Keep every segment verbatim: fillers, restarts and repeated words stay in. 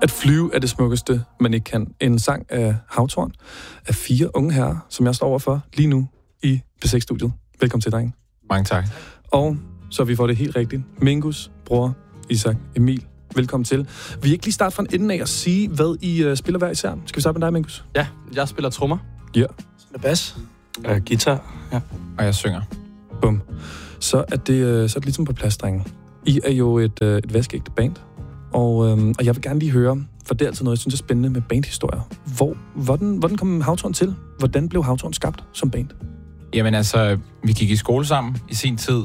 At flyve er det smukkeste, man ikke kan. En sang af Havtorn af fire unge herrer, som jeg står overfor lige nu i P seks-studiet. Velkommen til, drenge. Mange tak. Og så vi får det helt rigtigt. Mingus, bror, Isak, Emil. Velkommen til. Vi ikke lige starte fra en ende af at sige, hvad I uh, spiller hver især. Skal vi starte med dig, Mingus? Ja, jeg spiller trommer. Ja. Spiller bas. Uh, guitar. Ja. Og jeg synger. Bum. Så er det, så er det ligesom på plads, drenge. I er jo et, uh, et vaskeægte band. Og, øhm, og jeg vil gerne lige høre, for det er altid noget, jeg synes er spændende med bandhistorier. Hvor, hvordan, hvordan kom Havtorn til? Hvordan blev Havtorn skabt som band? Jamen altså, vi gik i skole sammen i sin tid,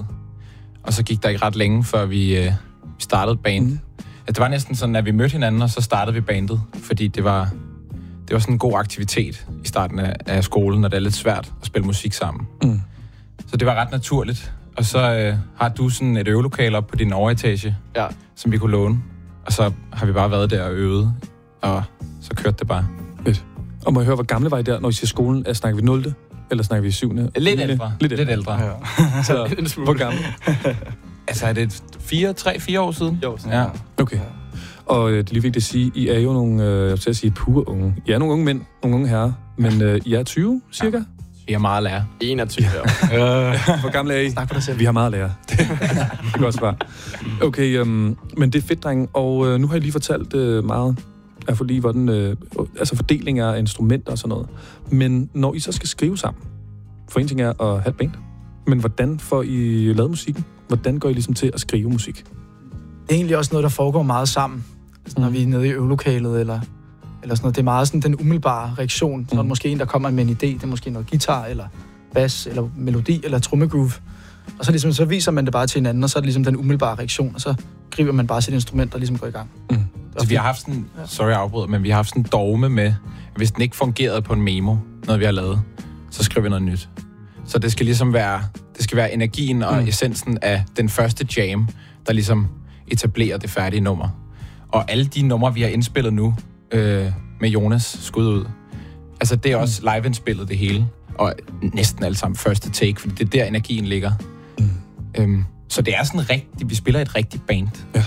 og så gik der ikke ret længe, før vi, øh, vi startede band. Mm. Ja, det var næsten sådan, at vi mødte hinanden, og så startede vi bandet, fordi det var, det var sådan en god aktivitet i starten af, af skolen, og det er lidt svært at spille musik sammen. Mm. Så det var ret naturligt. Og så øh, har du sådan et øvelokale op på din overetage, ja, som vi kunne låne. Og så har vi bare været der og øvet, og så kørte det bare. Fedt. Og må jeg høre, hvor gamle var I der, når I siger skolen? Er, snakker vi nulte eller snakker vi syvende? Lidt ældre. Lidt, Lidt ældre. Ja. Så hvor gammel? Altså, er det fire, tre, fire år siden? Jo, ja. Okay. Og øh, det er lige vigtigt at sige, I er jo nogle, øh, jeg vil til at sige, pure unge. I er nogle unge mænd, nogle unge herrer, men øh, I er tyve, cirka? Ja. Vi har meget at lære. enogtyve år. Hvor gamle er I? Snak for dig selv. Vi har meget at lære. Det er godt svar. Okay, um, men det er fedt, drenge. Og øh, nu har I lige fortalt øh, meget af for lige, hvordan, øh, altså fordeling af instrumenter og sådan noget. Men når I så skal skrive sammen, for en ting er at have et band, men hvordan får I lavet musikken? Hvordan går I ligesom til at skrive musik? Det er egentlig også noget, der foregår meget sammen. Altså, når vi er nede i øvelokalet, eller, eller sådan noget. Det er meget sådan den umiddelbare reaktion. Så er der måske en, der kommer med en idé. Det er måske noget guitar, eller bas, eller melodi, eller trommegroove. Og så, ligesom, så viser man det bare til hinanden, og så er det ligesom den umiddelbare reaktion, og så griber man bare sit instrument og ligesom går i gang. Mm. Så vi har haft sådan, sorry afbryder, men vi har haft sådan en dogme med, at hvis den ikke fungerede på en memo, noget vi har lavet, så skriver vi noget nyt. Så det skal ligesom være, det skal være energien og mm. essensen af den første jam, der ligesom etablerer det færdige nummer. Og alle de numre, vi har indspillet nu, øh, med Jonas skud ud, altså det er også mm. live-indspillet det hele. Og næsten alle sammen første take, fordi det er der, energien ligger. Mm. Øhm, så det er sådan rigtigt, vi spiller et rigtigt band. Ja.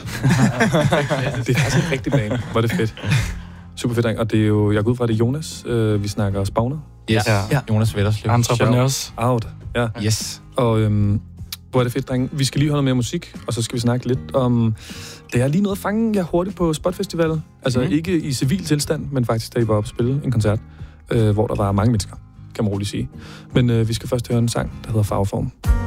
Det er faktisk et rigtigt band. Hvor er det fedt. Super fedt, og det er jo, jeg går ud fra, det er Jonas, øh, vi snakker Spawner. Yes, ja. Jonas Vetterslev. Entrepreneurs. Out, ja. Yes. Og øhm, hvor er det fedt, drenge. Vi skal lige høre noget mere musik, og så skal vi snakke lidt om... Det er lige noget at fange jer hurtigt på Spot Festival. Altså mm. ikke i civil tilstand, men faktisk da I var oppe og spille en koncert, øh, hvor der var mange mennesker, kan man roligt sige. Men øh, vi skal først høre en sang, der hedder Farveform.